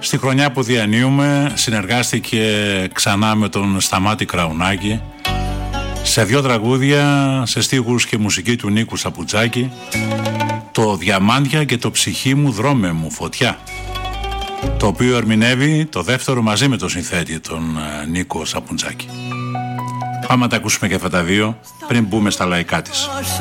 Στη χρονιά που διανύουμε συνεργάστηκε ξανά με τον Σταμάτη Κραουνάκη σε 2 τραγούδια σε στίχους και μουσική του Νίκου Σαπουτζάκη, το «Διαμάντια» και το «Ψυχή μου δρόμε μου φωτιά», το οποίο ερμηνεύει το δεύτερο μαζί με τον συνθέτη τον Νίκο Σαπουτζάκη. Πάμε να τα ακούσουμε και αυτά τα 2 πριν μπούμε στα λαϊκά της.